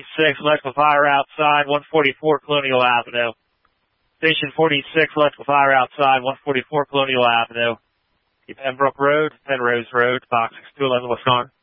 46, electrical fire outside, 144 Colonial Avenue. Station 46, electrical fire outside, 144 Colonial Avenue. Pembroke Road, Penrose Road, box 6211, Wisconsin.